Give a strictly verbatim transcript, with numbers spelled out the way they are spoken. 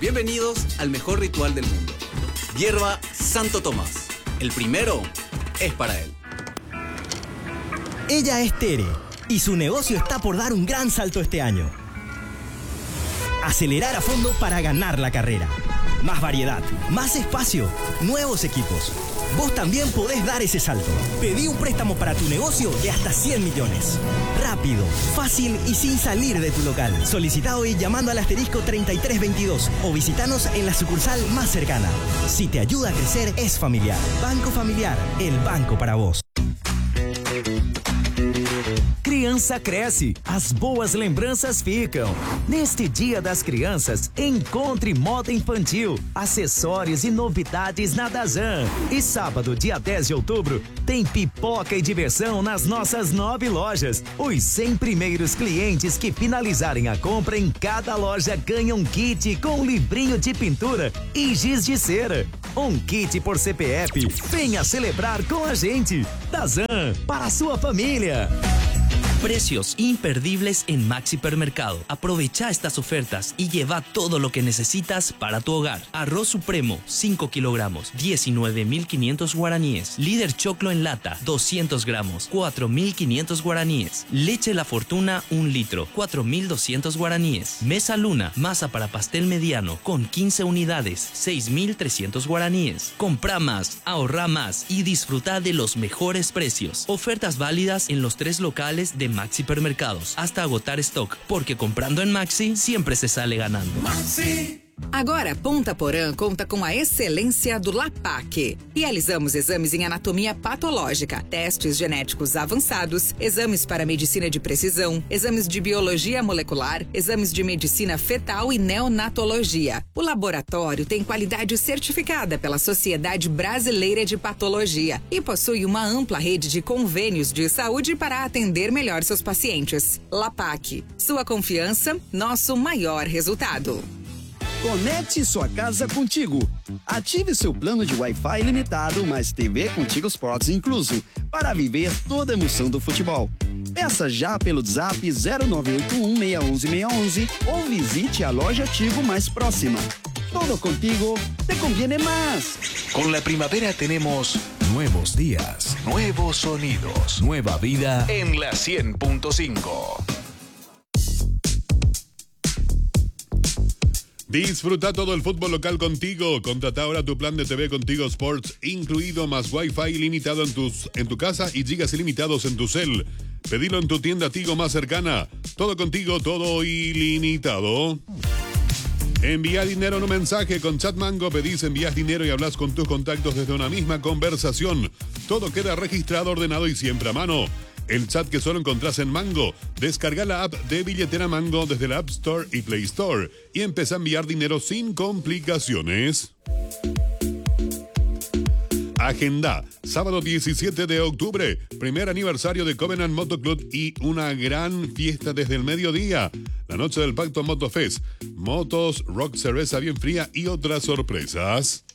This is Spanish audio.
Bienvenidos al mejor ritual del mundo. Hierba Santo Tomás. El primero es para él. Ella es Tere y su negocio está por dar un gran salto este año. Acelerar a fondo para ganar la carrera. Más variedad, más espacio, nuevos equipos. Vos también podés dar ese salto. Pedí un préstamo para tu negocio de hasta cien millones. Rápido, fácil y sin salir de tu local. Solicita hoy llamando al asterisco treinta y tres veintidós o visitanos en la sucursal más cercana. Si te ayuda a crecer, es familiar. Banco Familiar, el banco para vos. Criança cresce, as boas lembranças ficam. Neste Dia das Crianças, encontre moda infantil, acessórios e novidades na Dazan. E sábado, dia dez de outubro, tem pipoca e diversão nas nossas nove lojas. Os cem primeiros clientes que finalizarem a compra em cada loja ganham um kit com um livrinho de pintura e giz de cera. Um kit por C P F. Venha celebrar com a gente. Dazan, para a sua família. Precios imperdibles en Maxi Supermercado. Aprovecha estas ofertas y lleva todo lo que necesitas para tu hogar. Arroz Supremo, cinco kilogramos, diecinueve mil quinientos guaraníes. Líder Choclo en lata, doscientos gramos, cuatro mil quinientos guaraníes. Leche La Fortuna, un litro, cuatro mil doscientos guaraníes. Mesa Luna, masa para pastel mediano, con quince unidades, seis mil trescientos guaraníes. Compra más, ahorra más y disfruta de los mejores precios. Ofertas válidas en los tres locales de Maxi Supermercados hasta agotar stock, porque comprando en Maxi sempre se sale ganhando. Maxi. Agora, Ponta Porã conta com a excelência do LAPAC. Realizamos exames em anatomia patológica, testes genéticos avançados, exames para medicina de precisão, exames de biologia molecular, exames de medicina fetal e neonatologia. O laboratório tem qualidade certificada pela Sociedade Brasileira de Patologia e possui uma ampla rede de convênios de saúde para atender melhor seus pacientes. LAPAC, sua confiança, nosso maior resultado. Conecte sua casa contigo. Ative seu plano de Wi-Fi ilimitado, mais T V Contigo Sports incluso, para viver toda a emoção do futebol. Peça já pelo Zap zero nove oito um, seis um um, seis um um ou visite a loja Tigo mais próxima. Todo contigo te conviene más. Con la primavera tenemos nuevos días, nuevos sonidos, nueva vida en la cien punto cinco. Disfruta todo el fútbol local contigo. Contrata ahora tu plan de T V Contigo Sports, incluido más Wi-Fi ilimitado en, tus, en tu casa y gigas ilimitados en tu cel. Pedilo en tu tienda Tigo más cercana. Todo contigo, todo ilimitado. Envía dinero en un mensaje con Chatmango. Pedís, envías dinero y hablas con tus contactos desde una misma conversación. Todo queda registrado, ordenado y siempre a mano. El chat que solo encontrás en Mango. Descarga la app de Billetera Mango desde la App Store y Play Store y empezá a enviar dinero sin complicaciones. Agenda, sábado diecisiete de octubre, primer aniversario de Covenant Moto Club y una gran fiesta desde el mediodía. La noche del Pacto Motofest, motos, rock, cerveza bien fría y otras sorpresas.